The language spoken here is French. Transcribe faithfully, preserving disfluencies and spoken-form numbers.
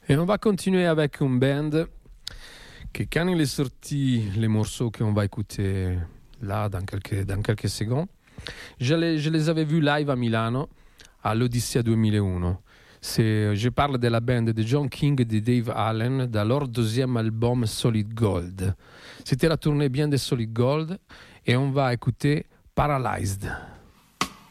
Et on va continuer avec une band que quand il est sorti, les morceaux qu'on va écouter là dans quelques, dans quelques secondes, je les, je les avais vus live à Milano à l'Odyssea duemilauno. C'est, je parle de la band de John King et de Dave Allen dans leur deuxième album Solid Gold. C'était la tournée bien de Solid Gold et on va écouter Paralyzed.